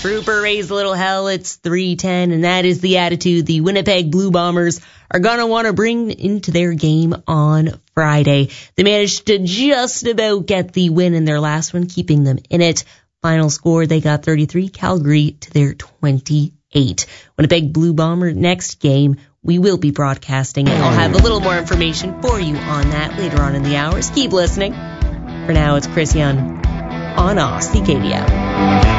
Trooper raise a little hell. It's 3:10, and that is the attitude the Winnipeg Blue Bombers are going to want to bring into their game on Friday. They managed to just about get the win in their last one, keeping them in it. Final score, they got 33, Calgary to their 28. Winnipeg Blue Bomber next game, we will be broadcasting, and I'll have a little more information for you on that later on in the hours. Keep listening. For now, it's Chris Young on CKDO.